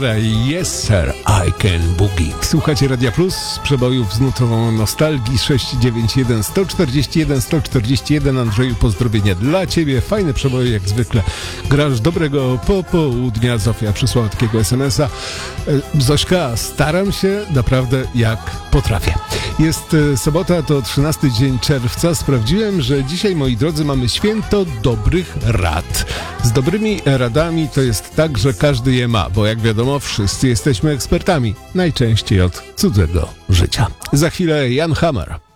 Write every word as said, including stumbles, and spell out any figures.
Yes sir, I can boogie. Słuchacie Radia Plus, przebojów z nutową nostalgii. Sześć dziewięć jeden sto czterdzieści jeden sto czterdzieści jeden. Andrzeju, pozdrowienia dla ciebie. Fajne przeboje jak zwykle. Grasz dobrego popołudnia. Zofia przysłała takiego es em es a. Zośka, staram się naprawdę jak potrafię. Jest sobota, to trzynasty dzień czerwca. Sprawdziłem, że dzisiaj, moi drodzy, mamy święto dobrych rad. Z dobrymi radami to jest tak, że każdy je ma, bo jak wiadomo, wszyscy jesteśmy ekspertami. Najczęściej od cudzego życia. Za chwilę Jan Hammer.